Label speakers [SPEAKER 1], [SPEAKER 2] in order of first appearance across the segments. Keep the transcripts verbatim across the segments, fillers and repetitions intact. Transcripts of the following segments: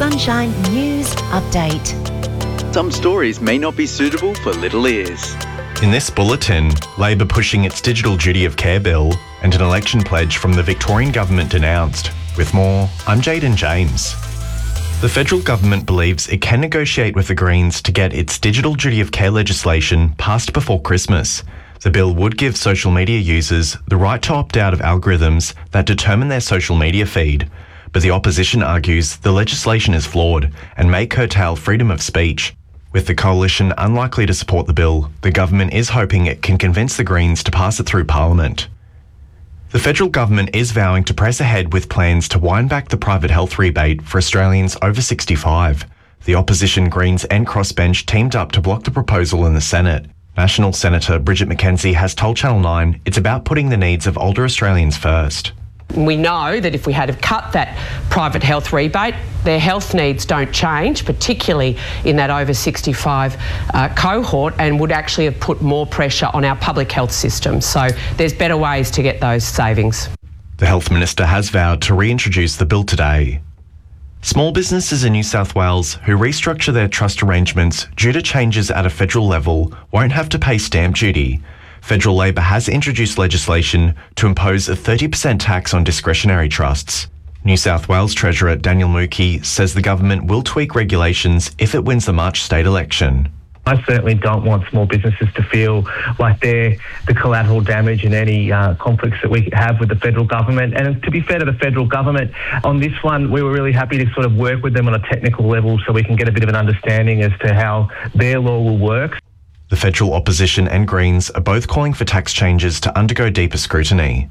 [SPEAKER 1] Sunshine News Update.
[SPEAKER 2] Some stories may not be suitable for little ears.
[SPEAKER 3] In this bulletin, Labor pushing its digital duty of care bill and an election pledge from the Victorian government denounced. With more, I'm Jaden James. The federal government believes it can negotiate with the Greens to get its digital duty of care legislation passed before Christmas. The bill would give social media users the right to opt out of algorithms that determine their social media feed. But the opposition argues the legislation is flawed and may curtail freedom of speech. With the coalition unlikely to support the bill, the government is hoping it can convince the Greens to pass it through Parliament. The federal government is vowing to press ahead with plans to wind back the private health rebate for Australians over sixty-five. The opposition Greens and Crossbench teamed up to block the proposal in the Senate. National Senator Bridget McKenzie has told Channel nine it's about putting the needs of older Australians first.
[SPEAKER 4] We know that if we had have cut that private health rebate, their health needs don't change, particularly in that over sixty-five uh, cohort, and would actually have put more pressure on our public health system. So there's better ways to get those savings.
[SPEAKER 3] The Health Minister has vowed to reintroduce the bill today. Small businesses in New South Wales who restructure their trust arrangements due to changes at a federal level won't have to pay stamp duty. Federal Labor has introduced legislation to impose a thirty percent tax on discretionary trusts. New South Wales Treasurer Daniel Mookhey says the government will tweak regulations if it wins the March state election.
[SPEAKER 5] I certainly don't want small businesses to feel like they're the collateral damage in any uh, conflicts that we have with the federal government. And to be fair to the federal government, on this one, we were really happy to sort of work with them on a technical level so we can get a bit of an understanding as to how their law will work.
[SPEAKER 3] The federal opposition and Greens are both calling for tax changes to undergo deeper scrutiny.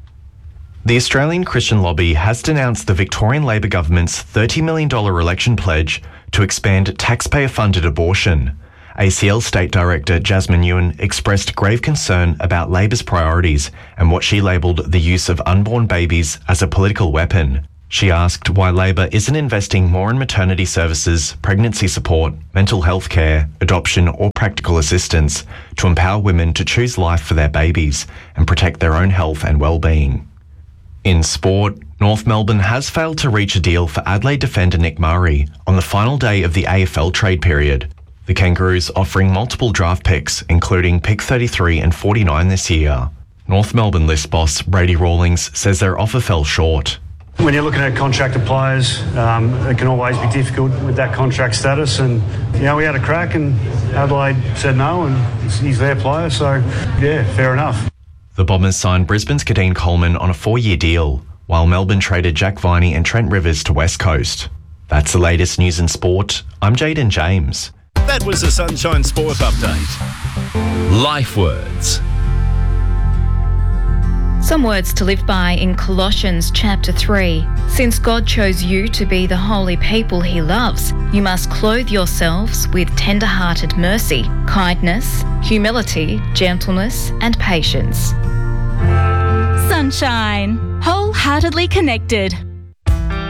[SPEAKER 3] The Australian Christian Lobby has denounced the Victorian Labor government's thirty million dollars election pledge to expand taxpayer-funded abortion. A C L State Director Jasmine Ewan expressed grave concern about Labor's priorities and what she labelled the use of unborn babies as a political weapon. She asked why Labor isn't investing more in maternity services, pregnancy support, mental health care, adoption or practical assistance to empower women to choose life for their babies and protect their own health and well-being. In sport, North Melbourne has failed to reach a deal for Adelaide defender Nick Murray on the final day of the A F L trade period. The Kangaroos offering multiple draft picks, including pick thirty-three and forty-nine this year. North Melbourne list boss Brady Rawlings says their offer fell short.
[SPEAKER 6] When you're looking at contracted players, um, it can always be difficult with that contract status. And, you know, we had a crack and Adelaide said no and he's their player. So, yeah, fair enough.
[SPEAKER 3] The Bombers signed Brisbane's Kadeen Coleman on a four-year deal, while Melbourne traded Jack Viney and Trent Rivers to West Coast. That's the latest news in sport. I'm Jaden James.
[SPEAKER 7] That was a Sunshine Sport Update. Life words.
[SPEAKER 8] Some words to live by in Colossians chapter three. Since God chose you to be the holy people he loves, you must clothe yourselves with tender-hearted mercy, kindness, humility, gentleness, and patience.
[SPEAKER 9] Sunshine. Wholeheartedly connected.